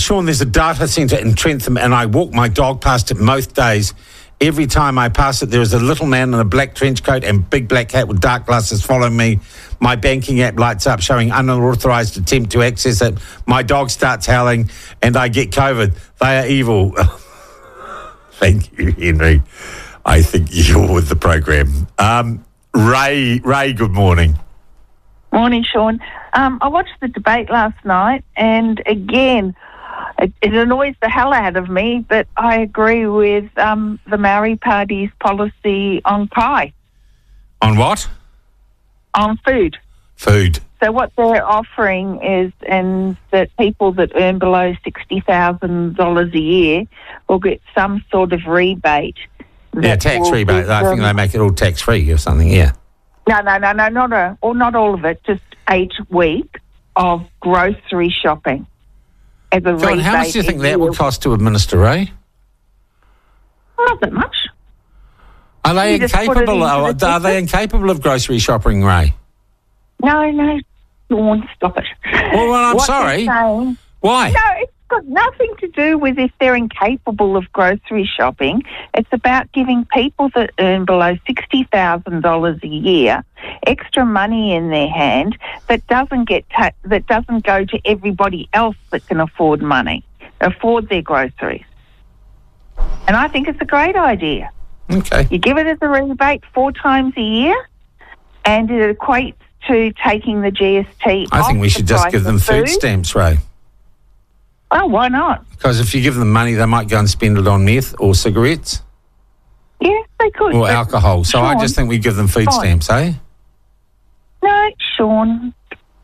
Sean, there's a data centre in Trentham, and I walk my dog past it most days. Every time I pass it, there is a little man in a black trench coat and big black hat with dark glasses following me. My banking app lights up showing unauthorised attempt to access it. My dog starts howling and I get COVID. They are evil. Thank you, Henry. I think you're with the program. Ray, good morning. Morning, Sean. I watched the debate last night, and again, it annoys the hell out of me, but I agree with the Maori Party's policy on pie. On what? On food. Food. So what they're offering is, and that people that earn below $60,000 a year will get some sort of rebate. Yeah, tax rebate. I think they make it all tax-free or something, yeah. No, not all of it, just 8 weeks of grocery shopping. As a rebate. How much do you think that would cost to administer, Ray? Not that much. Are they incapable of grocery shopping, Ray? No, Dawn, stop it. Well, I'm sorry. Why? No, it's got nothing to do with if they're incapable of grocery shopping. It's about giving people that earn below $60,000 a year extra money in their hand that doesn't go to everybody else that can afford their groceries. And I think it's a great idea. Okay. You give it as a rebate 4 times a year, and it equates to taking the GST I think we should just give them food stamps, Ray. Oh, why not? Because if you give them money, they might go and spend it on meth or cigarettes. Yeah, they could. Or alcohol. So Sean, I just think we give them food stamps, eh? No, Sean.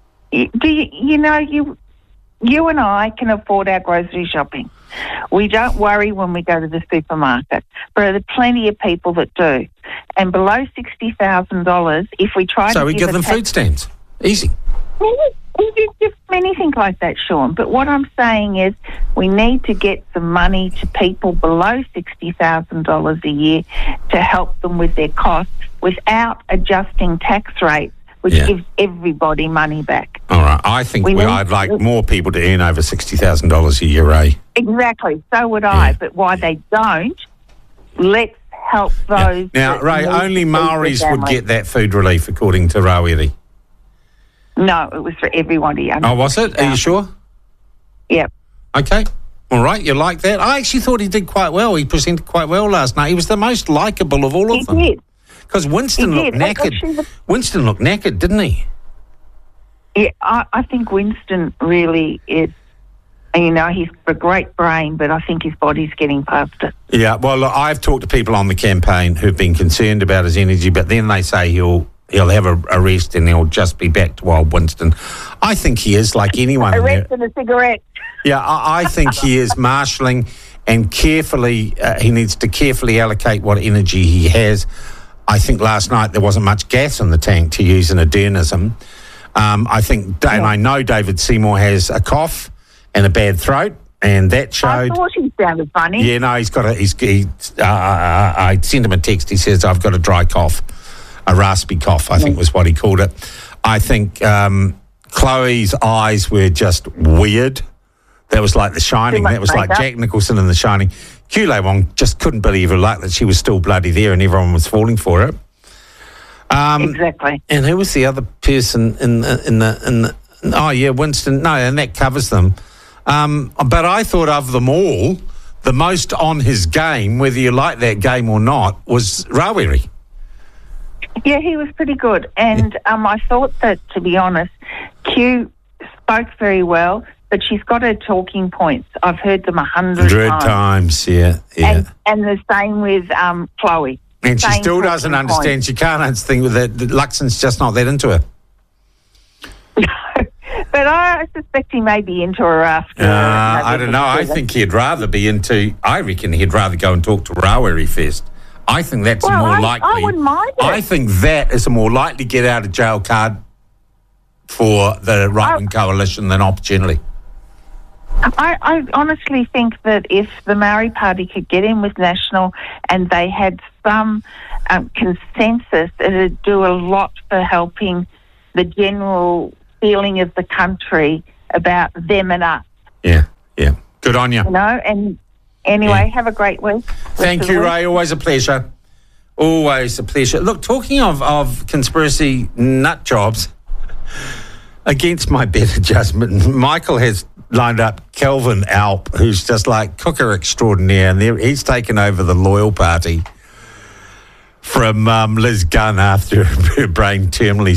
You and I can afford our grocery shopping. We don't worry when we go to the supermarket. But there are plenty of people that do. And below $60,000, if we try So we give them food stamps. Easy. We do give anything like that, Sean. But what I'm saying is we need to get some money to people below $60,000 a year to help them with their costs without adjusting tax rates, which gives everybody money back. All right. I think I'd like more people to earn over $60,000 a year, Ray. Exactly. So would I. But why they don't, let's help those. Now, Ray, only Maoris would get that food relief, according to Rawiri. No, it was for everybody. Oh, was it? Are you sure? Yep. Okay. All right. You like that? I actually thought he did quite well. He presented quite well last night. He was the most likeable of all of them. He did. Because Winston looked knackered. Winston looked knackered, didn't he? Yeah, I think Winston really is, he's got a great brain, but I think his body's getting past it. Yeah, well, look, I've talked to people on the campaign who've been concerned about his energy, but then they say he'll have a rest and he'll just be back to old Winston. I think he is like anyone. A rest and a cigarette. Yeah, I think he is marshalling and carefully, he needs to carefully allocate what energy he has. I think last night there wasn't much gas in the tank, to use an Adernism. I think, and I know David Seymour has a cough and a bad throat, and that showed. I thought he sounded funny. Yeah, no, he's got I sent him a text. He says, I've got a dry cough, a raspy cough, I think was what he called it. I think Chloe's eyes were just weird. That was like The Shining. That was like Jack Nicholson in The Shining. Kulei Wong just couldn't believe her luck that she was still bloody there and everyone was falling for it. Exactly. And who was the other person in the Winston. No, and that covers them. But I thought of them all, the most on his game, whether you like that game or not, was Rawiri. Yeah, he was pretty good. And I thought that, to be honest, Q spoke very well, but she's got her talking points. I've heard them 100 times. Yeah. And the same with Chloe. And she still doesn't understand. Points. She can't understand that Luxon's just not that into her. But I suspect he may be into her after. I don't know. I think he'd rather be into. I reckon he'd rather go and talk to Rawiri first. I think that's more likely. I wouldn't mind it. I think that is a more likely get out of jail card for the right-wing coalition than opportunity. I honestly think that if the Maori Party could get in with National and they had some consensus, it would do a lot for helping the general feeling of the country about them and us. Yeah. Good on you. You know, and anyway, have a great week. Thank you, Ray. Always a pleasure. Always a pleasure. Look, talking of conspiracy nut jobs, against my better judgment, Michael has lined up Kelvin Alp, who's just like cooker extraordinaire, and he's taken over the Loyal Party from Liz Gunn after her brain terminally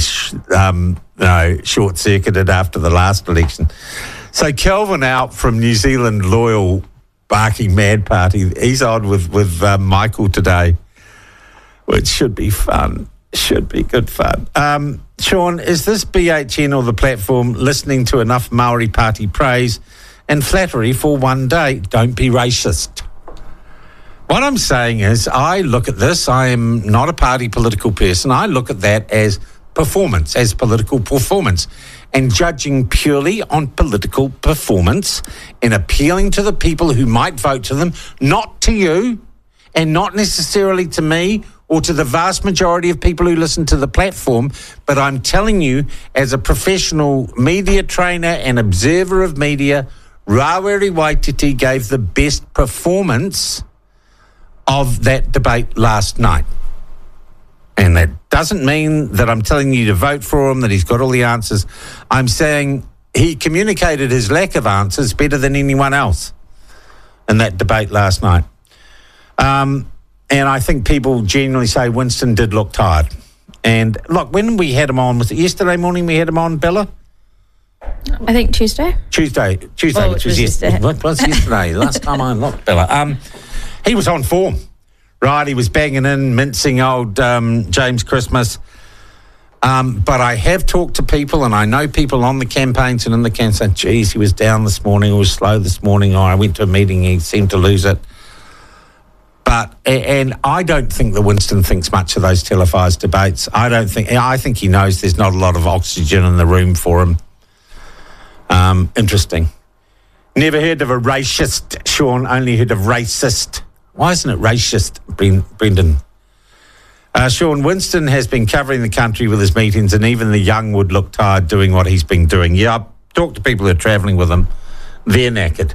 short-circuited after the last election. So Kelvin Alp from New Zealand Loyal Barking Mad Party, he's on with Michael today, which should be fun. Should be good fun. Sean, is this BHN or the platform listening to enough Maori Party praise and flattery for one day? Don't be racist. What I'm saying is, I look at this, I am not a party political person, I look at that as performance, as political performance, and judging purely on political performance and appealing to the people who might vote to them, not to you, and not necessarily to me or to the vast majority of people who listen to the platform, but I'm telling you, as a professional media trainer and observer of media, Rawiri Waititi gave the best performance of that debate last night. And that doesn't mean that I'm telling you to vote for him, that he's got all the answers. I'm saying he communicated his lack of answers better than anyone else in that debate last night. And I think people genuinely say Winston did look tired. And look, when we had him on, was it yesterday morning we had him on, Bella? I think Tuesday. Tuesday, which was yesterday. What was yesterday? Last time I looked, Bella. He was on form, right? He was banging in, mincing old James Christmas. But I have talked to people, and I know people on the campaigns and in the campaign saying, geez, he was down this morning, he was slow this morning, or I went to a meeting, he seemed to lose it. And I don't think that Winston thinks much of those televised debates. I think he knows there's not a lot of oxygen in the room for him. Interesting. Never heard of a racist, Sean, only heard of racist. Why isn't it racist, Brendan? Sean, Winston has been covering the country with his meetings, and even the young would look tired doing what he's been doing. Yeah, I've talked to people who are travelling with him. They're knackered.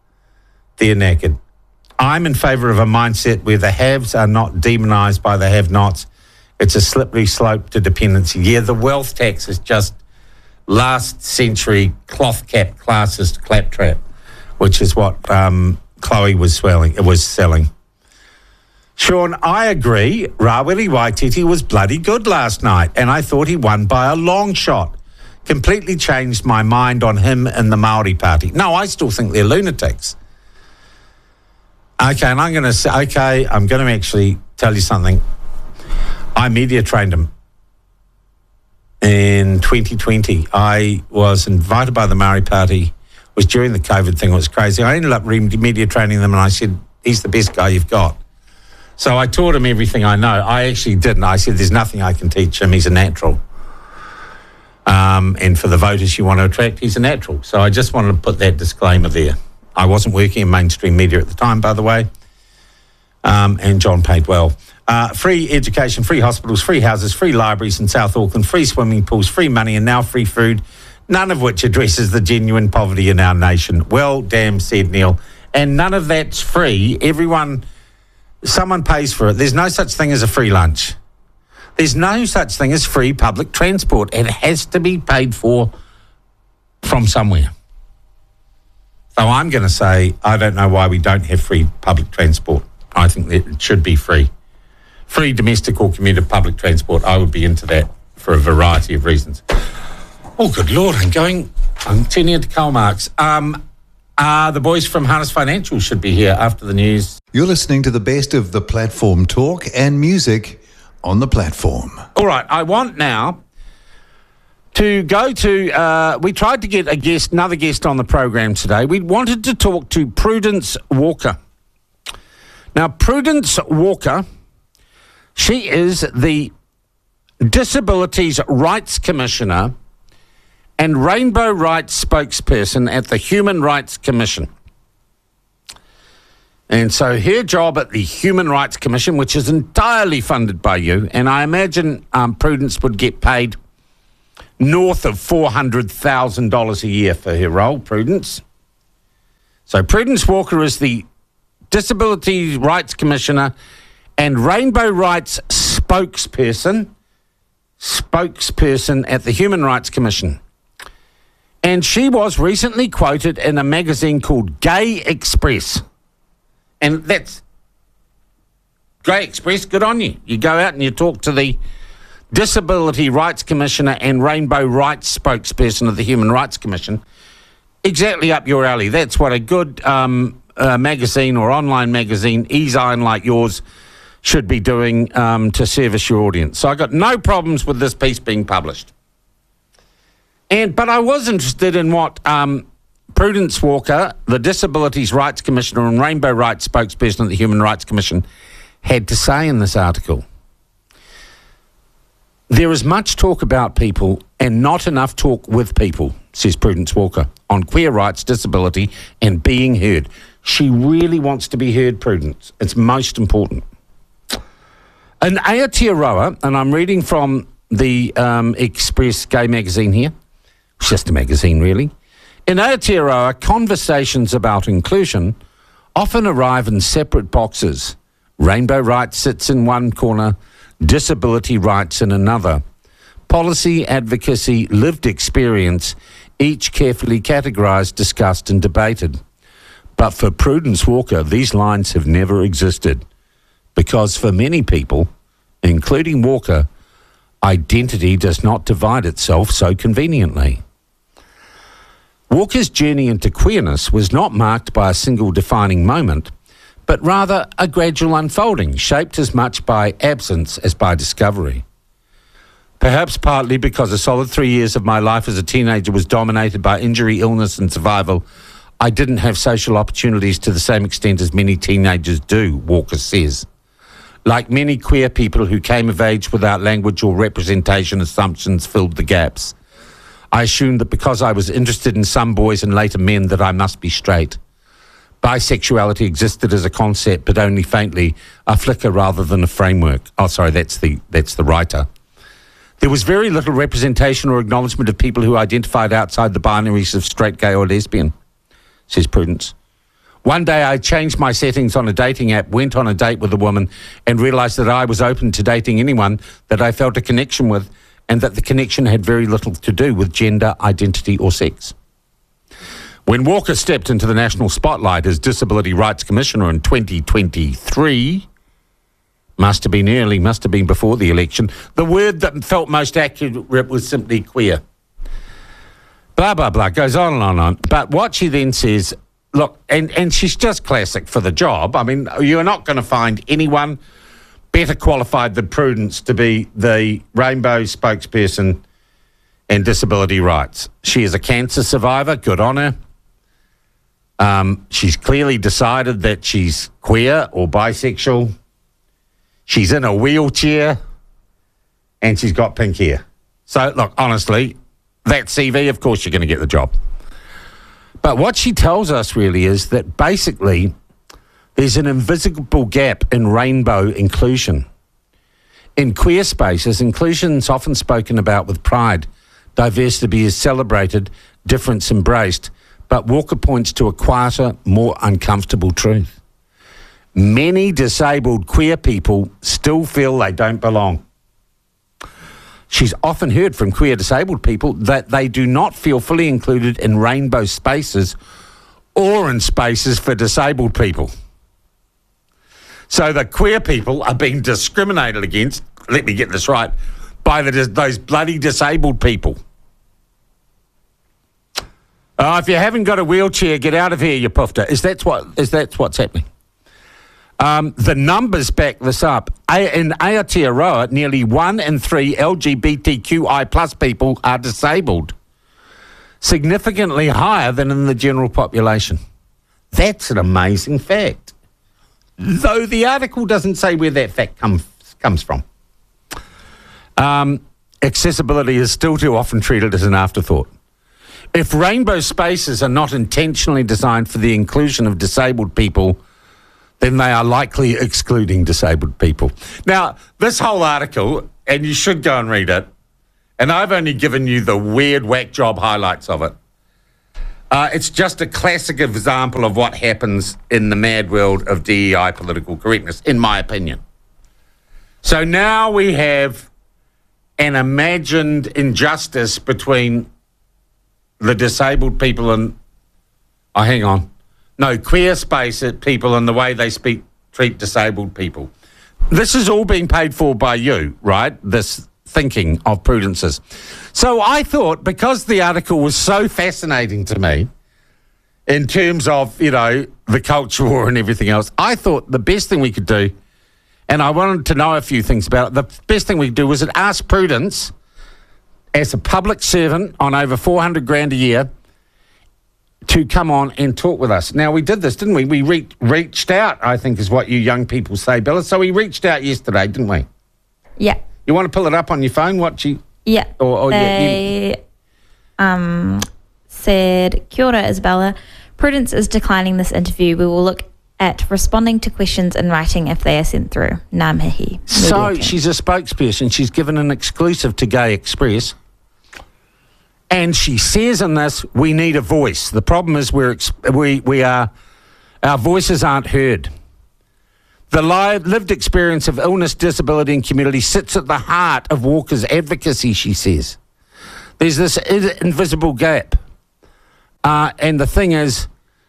I'm in favour of a mindset where the haves are not demonised by the have-nots. It's a slippery slope to dependency. Yeah, the wealth tax is just last century cloth cap classist claptrap, which is what Chloe was selling. Sean, I agree. Rawiri Waititi was bloody good last night, and I thought he won by a long shot. Completely changed my mind on him and the Maori Party. No, I still think they're lunatics. Okay, and I'm going to actually tell you something. I media trained him in 2020. I was invited by the Maori Party. It was during the COVID thing. It was crazy. I ended up media training them, and I said, he's the best guy you've got. So I taught him everything I know. I actually didn't. I said, there's nothing I can teach him. He's a natural. And for the voters you want to attract, he's a natural. So I just wanted to put that disclaimer there. I wasn't working in mainstream media at the time, by the way, and John paid well. Free education, free hospitals, free houses, free libraries in South Auckland, free swimming pools, free money, and now free food, none of which addresses the genuine poverty in our nation. Well, damn, said Neil. And none of that's free. Someone pays for it. There's no such thing as a free lunch. There's no such thing as free public transport. It has to be paid for from somewhere. So I'm going to say, I don't know why we don't have free public transport. I think that it should be free. Free domestic or commuter public transport, I would be into that for a variety of reasons. Oh, good Lord, I'm turning into Karl Marx. The boys from Harness Financial should be here after the news. You're listening to the best of the platform talk and music on the platform. All right, I want now to go to, we tried to get another guest on the program today. We wanted to talk to Prudence Walker. Now, Prudence Walker, she is the Disabilities Rights Commissioner and Rainbow Rights spokesperson at the Human Rights Commission. And so her job at the Human Rights Commission, which is entirely funded by you, and I imagine Prudence would get paid north of $400,000 a year for her role, Prudence. So Prudence Walker is the Disability Rights Commissioner and Rainbow Rights spokesperson at the Human Rights Commission. And she was recently quoted in a magazine called Gay Express. And that's Gay Express, good on you. You go out and you talk to the Disability Rights Commissioner and Rainbow Rights spokesperson of the Human Rights Commission. Exactly up your alley. That's what a good magazine or online magazine, e-zine like yours, should be doing to service your audience. So I got no problems with this piece being published. But I was interested in what Prudence Walker, the Disabilities Rights Commissioner and Rainbow Rights spokesperson of the Human Rights Commission, had to say in this article. There is much talk about people and not enough talk with people, says Prudence Walker, on queer rights, disability and being heard. She really wants to be heard, Prudence. It's most important. In Aotearoa, and I'm reading from the Express Gay magazine here, it's just a magazine really. In Aotearoa, conversations about inclusion often arrive in separate boxes. Rainbow rights sits in one corner, disability rights in another. Policy, advocacy, lived experience, each carefully categorised, discussed and debated. But for Prudence Walker, these lines have never existed. Because for many people, including Walker, identity does not divide itself so conveniently. Walker's journey into queerness was not marked by a single defining moment, but rather a gradual unfolding, shaped as much by absence as by discovery. Perhaps partly because a solid 3 years of my life as a teenager was dominated by injury, illness and survival, I didn't have social opportunities to the same extent as many teenagers do, Walker says. Like many queer people who came of age without language or representation, assumptions filled the gaps. I assumed that because I was interested in some boys and later men that I must be straight. Bisexuality existed as a concept, but only faintly, a flicker rather than a framework. Oh, sorry, that's the writer. There was very little representation or acknowledgement of people who identified outside the binaries of straight, gay or lesbian, says Prudence. One day I changed my settings on a dating app, went on a date with a woman and realised that I was open to dating anyone that I felt a connection with and that the connection had very little to do with gender, identity or sex. When Walker stepped into the national spotlight as Disability Rights Commissioner in 2023, must have been before the election, the word that felt most accurate was simply queer. Blah, blah, blah, goes on and on and on. But what she then says, look, and she's just classic for the job. I mean, you're not going to find anyone better qualified than Prudence to be the Rainbow spokesperson and disability rights. She is a cancer survivor, good on her. She's clearly decided that she's queer or bisexual. She's in a wheelchair and she's got pink hair. So, look, honestly, that CV, of course you're going to get the job. But what she tells us really is that basically there's an invisible gap in rainbow inclusion. In queer spaces, inclusion is often spoken about with pride. Diversity is celebrated, difference embraced. But Walker points to a quieter, more uncomfortable truth. Many disabled queer people still feel they don't belong. She's often heard from queer disabled people that they do not feel fully included in rainbow spaces or in spaces for disabled people. So the queer people are being discriminated against, let me get this right, by those bloody disabled people. If you haven't got a wheelchair, get out of here, you poofter. Is that what's happening? The numbers back this up. In Aotearoa, nearly 1 in 3 LGBTQI plus people are disabled, significantly higher than in the general population. That's an amazing fact. Though the article doesn't say where that fact comes from. Accessibility is still too often treated as an afterthought. If rainbow spaces are not intentionally designed for the inclusion of disabled people, then they are likely excluding disabled people. Now, this whole article, and you should go and read it, and I've only given you the weird whack job highlights of it. It's just a classic example of what happens in the mad world of DEI political correctness, in my opinion. So now we have an imagined injustice between the disabled people and... Oh, hang on. No, queer space people and the way they treat disabled people. This is all being paid for by you, right? This thinking of Prudence's. So I thought, because the article was so fascinating to me in terms of, you know, the culture war and everything else, I thought the best thing we could do, and I wanted to know a few things about it, the best thing we could do was ask Prudence, as a public servant on over 400 grand a year, to come on and talk with us. Now, we did this, didn't we? We reached out, I think is what you young people say, Bella. So we reached out yesterday, didn't we? Yeah. You want to pull it up on your phone? Yeah. They said, "Kia ora, Isabella. Prudence is declining this interview. We will look at responding to questions in writing if they are sent through. Ngā mihi." So she's a spokesperson. She's given an exclusive to Gay Express. And she says in this, we need a voice. The problem is our voices aren't heard. The lived experience of illness, disability and community sits at the heart of Walker's advocacy, she says. There's this invisible gap. And the thing is,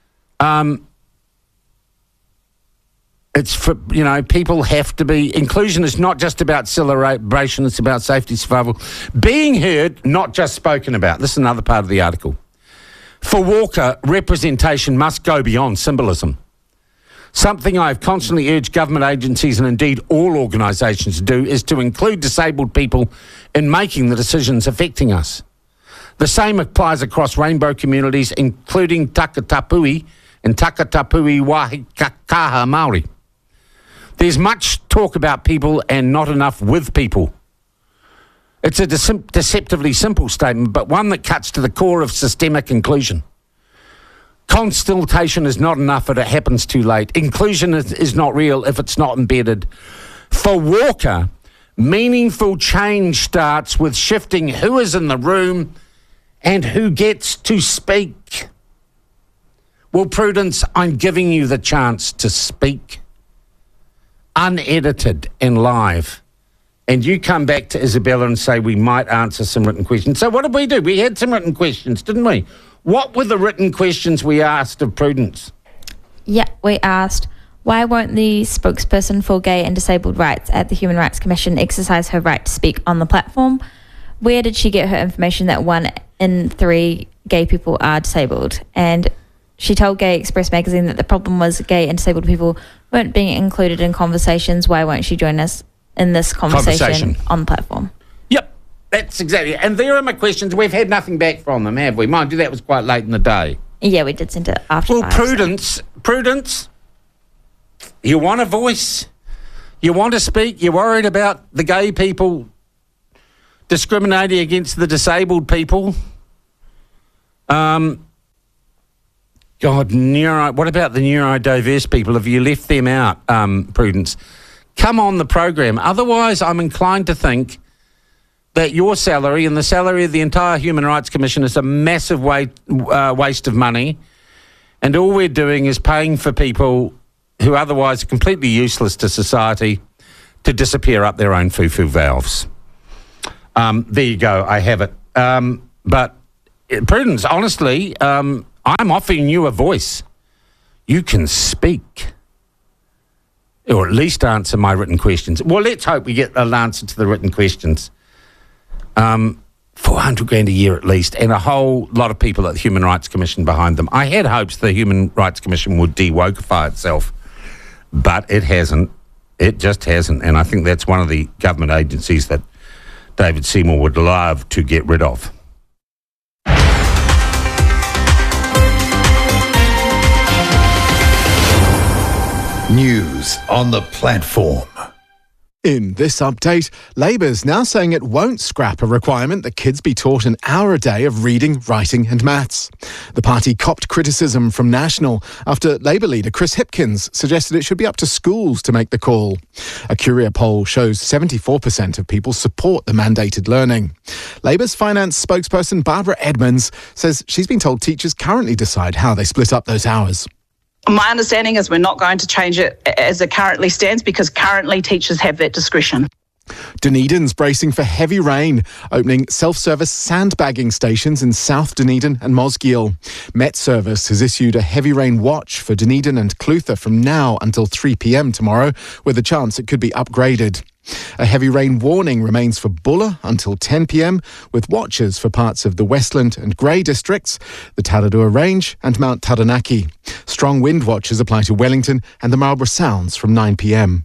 it's for, you know, people have to be... Inclusion is not just about celebration, it's about safety, survival. Being heard, not just spoken about. This is another part of the article. For Walker, representation must go beyond symbolism. Something I've constantly urged government agencies and indeed all organisations to do is to include disabled people in making the decisions affecting us. The same applies across rainbow communities, including Takatapui and Takatapui Wahikaha Māori. There's much talk about people and not enough with people. It's a deceptively simple statement, but one that cuts to the core of systemic inclusion. Consultation is not enough if it happens too late. Inclusion is not real if it's not embedded. For Walker, meaningful change starts with shifting who is in the room and who gets to speak. Well, Prudence, I'm giving you the chance to speak, unedited and live. And you come back to Isabella and say we might answer some written questions. So what did we do? We had some written questions, didn't we? What were the written questions we asked of Prudence? Yeah, we asked, why won't the spokesperson for gay and disabled rights at the Human Rights Commission exercise her right to speak on the platform? Where did she get her information that 1 in 3 gay people are disabled? And she told Gay Express magazine that the problem was gay and disabled people weren't being included in conversations. Why won't she join us in this conversation on the platform? Yep, that's exactly it. And there are my questions. We've had nothing back from them, have we? Mind you, that was quite late in the day. Yeah, we did send it after. Well, Prudence, you want a voice? You want to speak? You're worried about the gay people discriminating against the disabled people? God, what about the neurodiverse people? Have you left them out, Prudence? Come on the program. Otherwise, I'm inclined to think that your salary and the salary of the entire Human Rights Commission is a massive waste of money, and all we're doing is paying for people who otherwise are completely useless to society to disappear up their own foo-foo valves. There you go. I have it. But Prudence, honestly, I'm offering you a voice. You can speak, or at least answer my written questions. Well, let's hope we get an answer to the written questions. 400 grand a year at least, and a whole lot of people at the Human Rights Commission behind them. I had hopes the Human Rights Commission would de-wokeify itself, but it hasn't. It just hasn't, and I think that's one of the government agencies that David Seymour would love to get rid of. News on the platform. In this update, Labour's now saying it won't scrap a requirement that kids be taught an hour a day of reading, writing and maths. The party copped criticism from National after Labour leader Chris Hipkins suggested it should be up to schools to make the call. A Curia poll shows 74% of people support the mandated learning. Labour's finance spokesperson Barbara Edmonds says she's been told teachers currently decide how they split up those hours. My understanding is we're not going to change it as it currently stands because currently teachers have that discretion. Dunedin's bracing for heavy rain, opening self-service sandbagging stations in South Dunedin and Mosgiel. Met Service has issued a heavy rain watch for Dunedin and Clutha from now until 3 p.m. tomorrow, with a chance it could be upgraded. A heavy rain warning remains for Bulla until 10 p.m, with watches for parts of the Westland and Grey districts, the Taradua Range and Mount Taranaki. Strong wind watches apply to Wellington and the Marlborough Sounds from 9 p.m.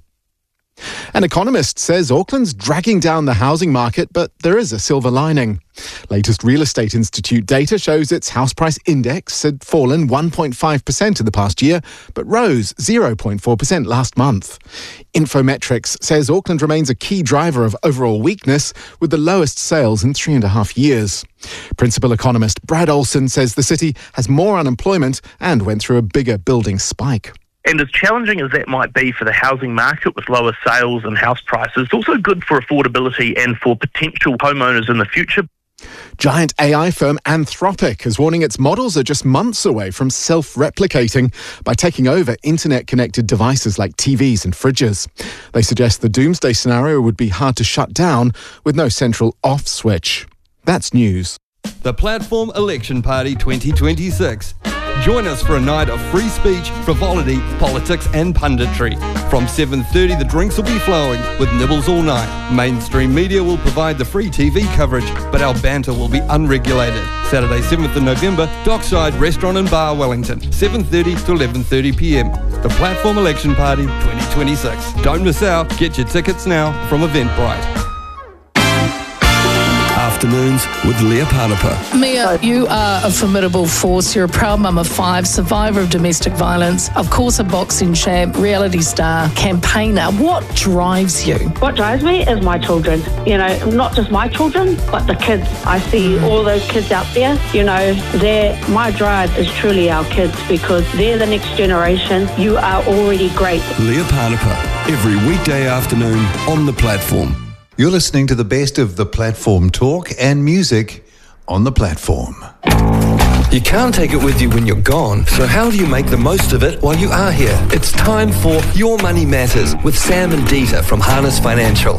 An economist says Auckland's dragging down the housing market, but there is a silver lining. Latest Real Estate Institute data shows its house price index had fallen 1.5% in the past year, but rose 0.4% last month. Infometrics says Auckland remains a key driver of overall weakness, with the lowest sales in 3.5 years. Principal economist Brad Olsen says the city has more unemployment and went through a bigger building spike. And as challenging as that might be for the housing market with lower sales and house prices, it's also good for affordability and for potential homeowners in the future. Giant AI firm Anthropic is warning its models are just months away from self-replicating by taking over internet-connected devices like TVs and fridges. They suggest the doomsday scenario would be hard to shut down with no central off switch. That's news. The Platform Election Party 2026. Join us for a night of free speech, frivolity, politics and punditry. From 7:30 the drinks will be flowing with nibbles all night. Mainstream media will provide the free TV coverage, but our banter will be unregulated. Saturday 7th of November, Dockside Restaurant and Bar, Wellington, 7:30 to 11:30 p.m. The Platform Election Party 2026. Don't miss out. Get your tickets now from Eventbrite. Afternoons with Leah Panapa. Mia, you are a formidable force. You're a proud mum of 5, survivor of domestic violence, of course a boxing champ, reality star, campaigner. What drives you? What drives me is my children. You know, not just my children, but the kids. I see all those kids out there. You know, my drive is truly our kids because they're the next generation. You are already great. Leah Panapa, every weekday afternoon on The Platform. You're listening to the best of the Platform talk and music on The Platform. You can't take it with you when you're gone, so how do you make the most of it while you are here? It's time for Your Money Matters with Sam and Dita from Harness Financial.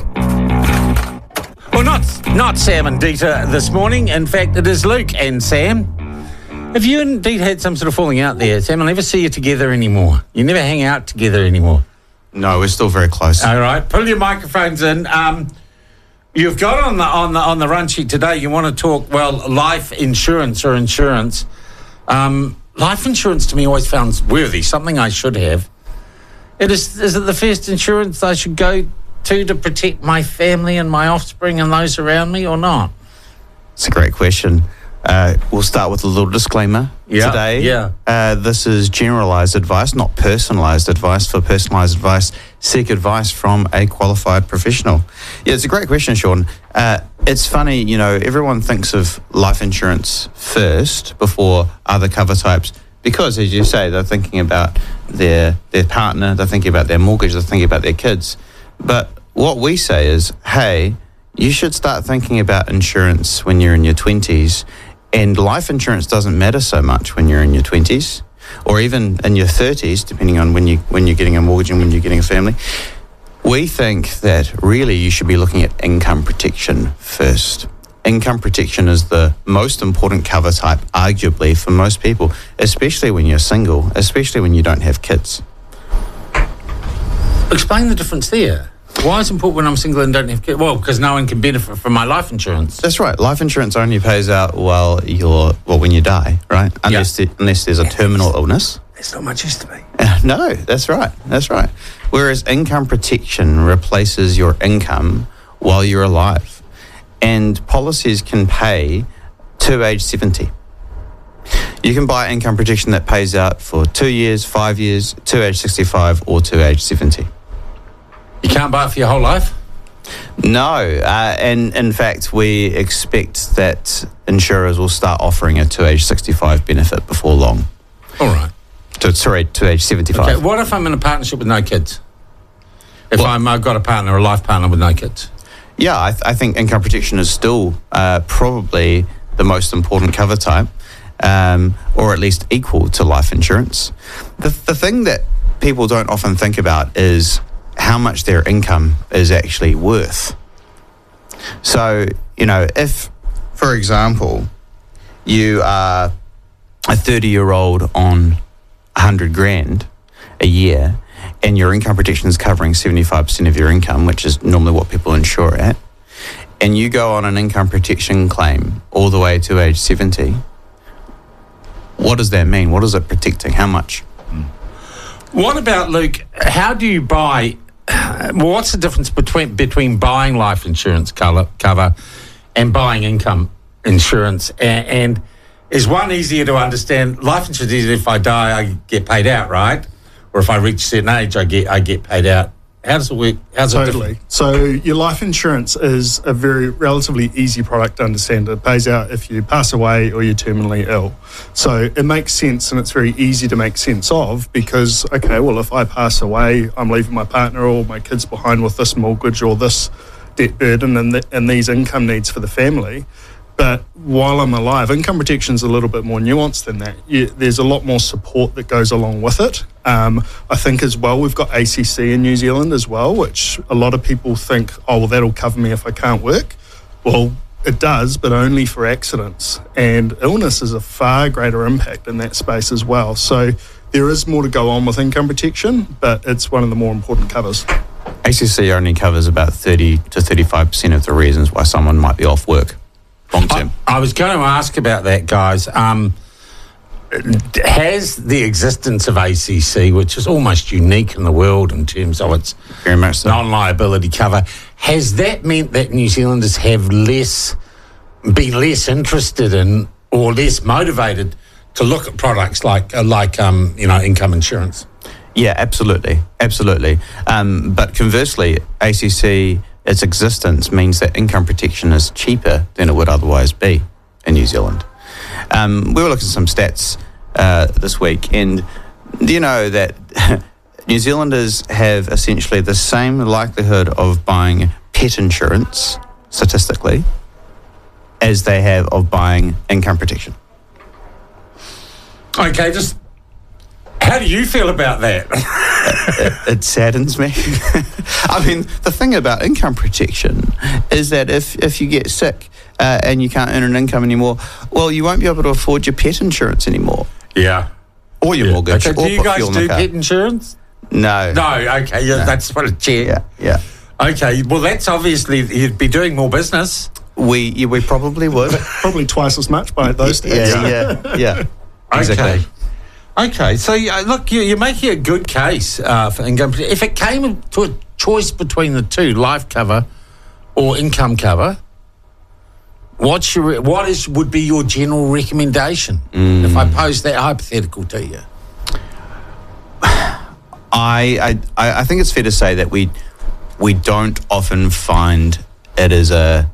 Well, not Sam and Dita this morning. In fact, it is Luke and Sam. Have you and Dita had some sort of falling out there? Sam, I'll never see you together anymore. You never hang out together anymore. No, we're still very close. All right, pull your microphones in. You've got on the run sheet today. You want to talk life insurance or insurance. Life insurance to me always sounds worthy. Something I should have. Is it the first insurance I should go to protect my family and my offspring and those around me, or not? It's a great question. We'll start with a little disclaimer today. Yeah. This is generalised advice, not personalised advice. For personalised advice, seek advice from a qualified professional. Yeah, it's a great question, Sean. It's funny, you know, everyone thinks of life insurance first before other cover types because, as you say, they're thinking about their partner, they're thinking about their mortgage, they're thinking about their kids. But what we say is, hey, you should start thinking about insurance when you're in your 20s. And life insurance doesn't matter so much when you're in your 20s or even in your 30s, depending on when you're getting a mortgage and when you're getting a family. We think that really you should be looking at income protection first. Income protection is the most important cover type, arguably, for most people, especially when you're single, especially when you don't have kids. Explain the difference there. Why is it important when I'm single and don't have kids? Well, because no one can benefit from my life insurance. That's right. Life insurance only pays out when you die, right? Unless there's a terminal illness. That's not much use to me. No, that's right. That's right. Whereas income protection replaces your income while you're alive. And policies can pay to age 70. You can buy income protection that pays out for 2 years, 5 years, to age 65 or to age 70. You can't buy it for your whole life? No, and in fact, we expect that insurers will start offering it to age 65 benefit before long. All right. To age 75. Okay, what if I'm in a partnership with no kids? If I've got a partner, a life partner with no kids? Yeah, I think income protection is still probably the most important cover type, or at least equal to life insurance. The thing that people don't often think about is how much their income is actually worth. So, if, for example, you are a 30-year-old on 100 grand a year, and your income protection is covering 75% of your income, which is normally what people insure at, and you go on an income protection claim all the way to age 70, what does that mean? What is it protecting? How much? What about, Luke, how do you buy... what's the difference between buying life insurance cover and buying income insurance? And is one easier to understand? Life insurance is if I die, I get paid out, right? Or if I reach a certain age, I get paid out. How does it work? How's it different? So your life insurance is a very relatively easy product to understand. It pays out if you pass away or you're terminally ill. So it makes sense, and it's very easy to make sense of, because, okay, well, if I pass away, I'm leaving my partner or my kids behind with this mortgage or this debt burden and these income needs for the family. But while I'm alive, income protection is a little bit more nuanced than that. There's a lot more support that goes along with it. I think as well, we've got ACC in New Zealand as well, which a lot of people think, oh, well, that'll cover me if I can't work. Well, it does, but only for accidents. And illness is a far greater impact in that space as well. So there is more to go on with income protection, but it's one of the more important covers. ACC only covers about 30 to 35% of the reasons why someone might be off work. I was going to ask about that, guys. Has the existence of ACC, which is almost unique in the world in terms of its very much so non-liability cover, has that meant that New Zealanders have been less interested in or less motivated to look at products like income insurance? Yeah, absolutely. But conversely, ACC, its existence means that income protection is cheaper than it would otherwise be in New Zealand. We were looking at some stats this week, and do you know that New Zealanders have essentially the same likelihood of buying pet insurance, statistically, as they have of buying income protection? Okay, just how do you feel about that? It saddens me. I mean, the thing about income protection is that if you get sick and you can't earn an income anymore, well, you won't be able to afford your pet insurance anymore. Yeah. Or your mortgage. Okay, do you guys do pet insurance? No. No, okay, yeah, that's what a check. Yeah. Okay, well, that's obviously, you'd be doing more business. We probably would. Probably twice as much by those days. Yeah. Exactly. Okay, so look, you're making a good case for income. If it came to a choice between the two, life cover or income cover, what would be your general recommendation if I posed that hypothetical to you? I think it's fair to say that we don't often find it as a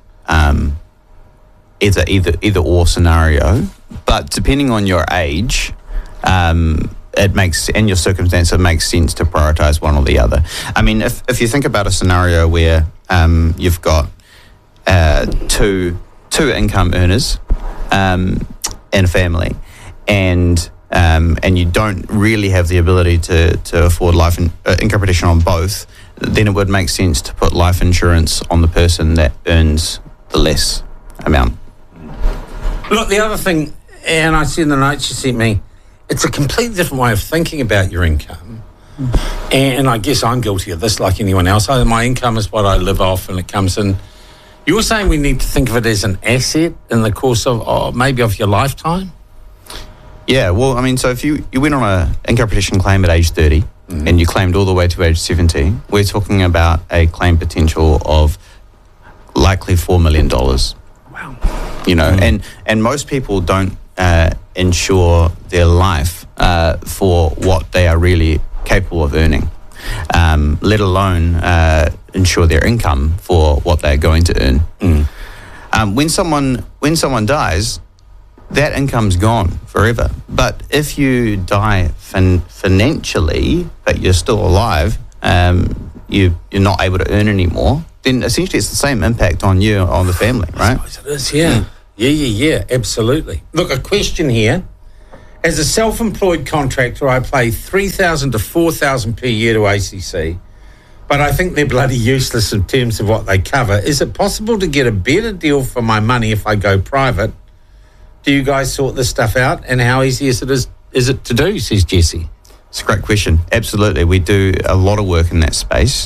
either or scenario, but depending on your age, it makes, and your circumstance, it makes sense to prioritise one or the other. I mean, if you think about a scenario where you've got two income earners and a family, and you don't really have the ability to afford life income protection on both, then it would make sense to put life insurance on the person that earns the less amount. Look, the other thing, and I see in the notes you sent me, it's a completely different way of thinking about your income. And I guess I'm guilty of this like anyone else. My income is what I live off, and it comes in. You're saying we need to think of it as an asset in the course of maybe of your lifetime? Yeah, well, I mean, so if you went on an income protection claim at age 30 and you claimed all the way to age 70, we're talking about a claim potential of likely $4 million. Wow. You know, and most people don't insure their life for what they are really capable of earning. let alone insure their income for what they're going to earn. When someone dies, that income's gone forever. But if you die financially, but you're still alive, you're not able to earn anymore, then essentially it's the same impact on you, on the family, right? I suppose it is, yeah. Yeah, absolutely. Look, a question here. As a self-employed contractor, I pay $3,000 to $4,000 per year to ACC, but I think they're bloody useless in terms of what they cover. Is it possible to get a better deal for my money if I go private? Do you guys sort this stuff out, and how easy is it to do, says Jesse? It's a great question. Absolutely. We do a lot of work in that space.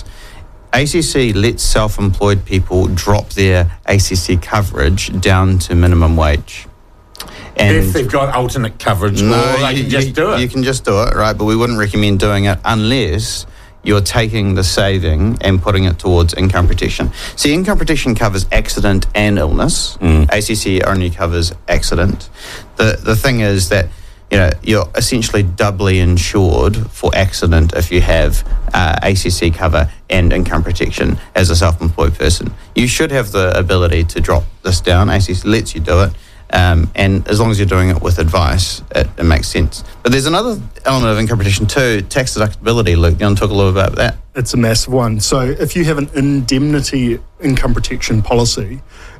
ACC lets self-employed people drop their ACC coverage down to minimum wage. And if they've got alternate coverage, or they can just do it. You can just do it, right? But we wouldn't recommend doing it unless you're taking the saving and putting it towards income protection. See, income protection covers accident and illness. ACC only covers accident. The thing is that, you know, you're essentially doubly insured for accident if you have ACC cover and income protection as a self-employed person. You should have the ability to drop this down. ACC lets you do it. And as long as you're doing it with advice, it makes sense. But there's another element of income protection too, tax deductibility. Luke, do you want to talk a little bit about that? It's a massive one. So if you have an indemnity income protection policy,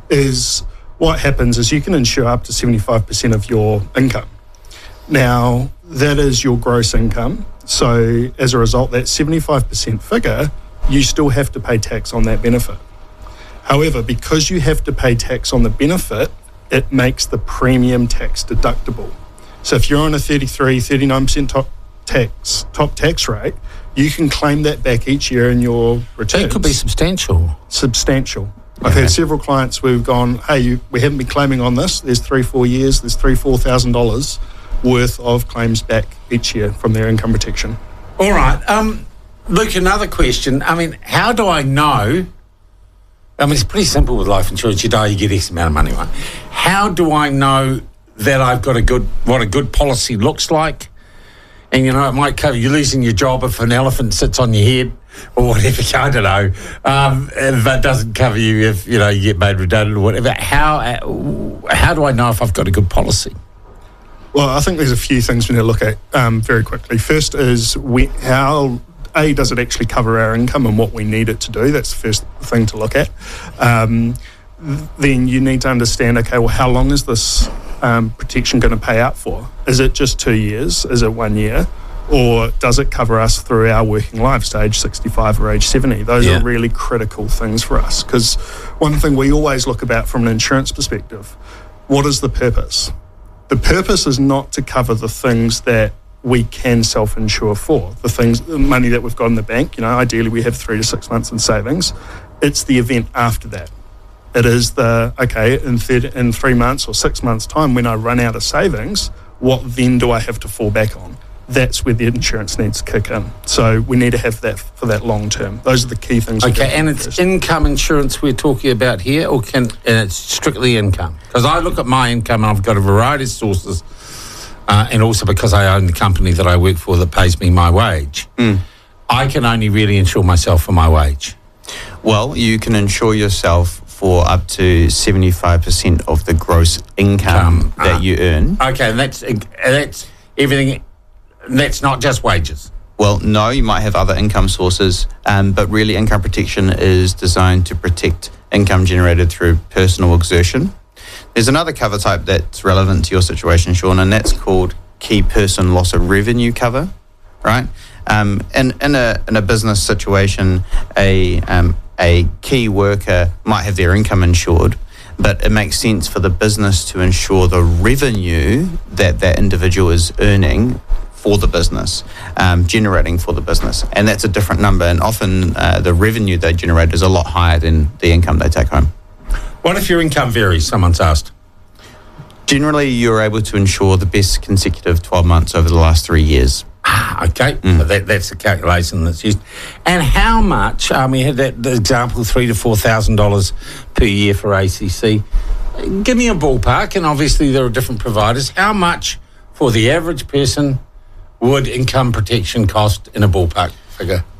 what happens is you can insure up to 75% of your income. Now, that is your gross income. So as a result, that 75% figure, you still have to pay tax on that benefit. However, because you have to pay tax on the benefit, it makes the premium tax deductible. So if you're on a 39% top tax rate, you can claim that back each year in your returns. It could be substantial. Substantial. I've had several clients where we've gone, hey, we haven't been claiming on this. There's 3-4 years, there's $4,000 worth of claims back each year from their income protection. All right. Luke, another question. I mean, how do I know? I mean, it's pretty simple with life insurance. You die, you get X amount of money, right? How do I know that I've got what a good policy looks like? And, you know, it might cover you losing your job if an elephant sits on your head or whatever, I don't know. If it doesn't cover you if, you know, you get made redundant or whatever. How do I know if I've got a good policy? Well, I think there's a few things we need to look at very quickly. First is how does it actually cover our income and what we need it to do? That's the first thing to look at. Then you need to understand, okay, well, how long is this protection going to pay out for? Is it just 2 years? Is it 1 year? Or does it cover us through our working lives to age 65 or age 70? Those are really critical things for us, because one thing we always look about from an insurance perspective, what is the purpose? The purpose is not to cover the things that we can self-insure for, the money that we've got in the bank. You know, ideally we have 3 to 6 months in savings. It's the event after that. It is in 3 months or 6 months' time when I run out of savings, what then do I have to fall back on? That's where the insurance needs to kick in. So we need to have that for that long term. Those are the key things. Okay, and it's income insurance we're talking about here, and it's strictly income? Because I look at my income and I've got a variety of sources, and also because I own the company that I work for that pays me my wage, I can only really insure myself for my wage. Well, you can insure yourself for up to 75% of the gross income that you earn. Okay, and that's everything. That's not just wages. Well, no, you might have other income sources, but really income protection is designed to protect income generated through personal exertion. There's another cover type that's relevant to your situation, Sean, and that's called key person loss of revenue cover, right? In a business situation, a key worker might have their income insured, but it makes sense for the business to insure the revenue that individual is earning for the business, generating for the business. And that's a different number. And often the revenue they generate is a lot higher than the income they take home. What if your income varies, someone's asked? Generally, you're able to insure the best consecutive 12 months over the last 3 years. Okay, so that's the calculation that's used. And how much, we had the example, $3,000 to $4,000 per year for ACC. Give me a ballpark, and obviously there are different providers. How much for the average person would income protection cost in a ballpark figure?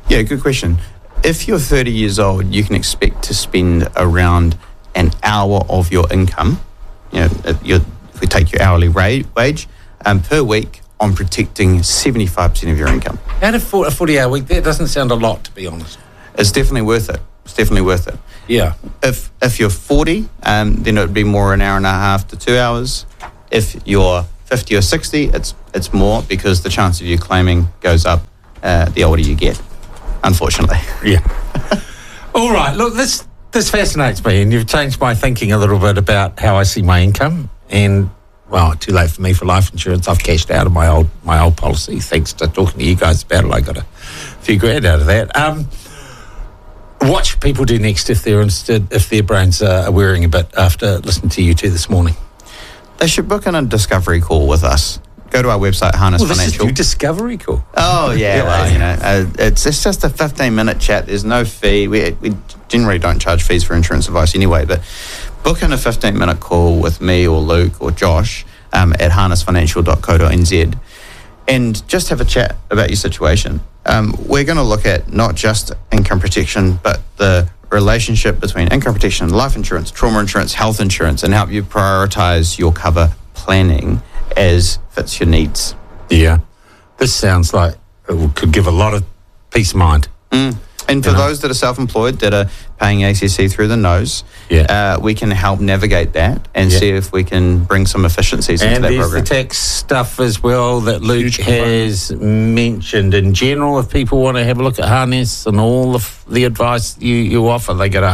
Yeah, good question. If you're 30 years old, you can expect to spend around an hour of your income, if we take your hourly wage, per week on protecting 75% of your income. Out of a 40-hour week, that doesn't sound a lot, to be honest. It's definitely worth it. Yeah. If you're 40, then it would be more an hour and a half to 2 hours. If you're 50 or 60, it's more, because the chance of you claiming goes up the older you get, unfortunately. Yeah. All right. Look, this fascinates me, and you've changed my thinking a little bit about how I see my income. And, well, too late for me for life insurance. I've cashed out of my old policy. Thanks to talking to you guys about it, I got a few grand out of that. What should people do next if they're interested, if their brains are wearing a bit after listening to you two this morning? They should book in a discovery call with us. Go to our website, Harness Financial. This is your discovery call. Oh, yeah. Well, it's just a 15-minute chat. There's no fee. We generally don't charge fees for insurance advice anyway, but book in a 15-minute call with me or Luke or Josh at harnessfinancial.co.nz and just have a chat about your situation. We're going to look at not just income protection, but the relationship between income protection, life insurance, trauma insurance, health insurance, and help you prioritise your cover planning as fits your needs. Yeah. This sounds like it could give a lot of peace of mind. And for those that are self-employed, that are paying ACC through the nose, we can help navigate that and see if we can bring some efficiencies into that program. And there's the tax stuff as well that Luke has mentioned. In general, if people want to have a look at Harness and all of the advice you offer, they go to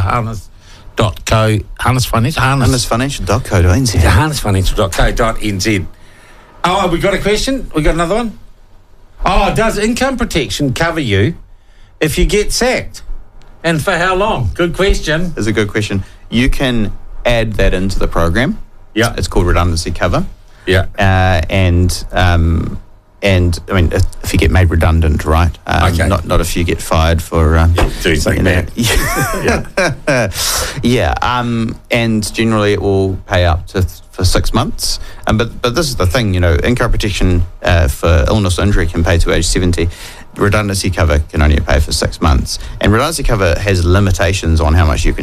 harnessfinancial.co.nz. harnessfinancial.co.nz. Oh, we got a question? We got another one? Oh, does income protection cover you if you get sacked? And for how long? Good question. It's a good question. You can add that into the program. Yeah. It's called redundancy cover. Yeah. And I mean, if you get made redundant, right? Okay. Not if you get fired for doing something bad. And generally it will pay up for 6 months. But this is the thing, income protection for illness or injury can pay to age 70. Redundancy cover can only pay for 6 months. And redundancy cover has limitations on how much you can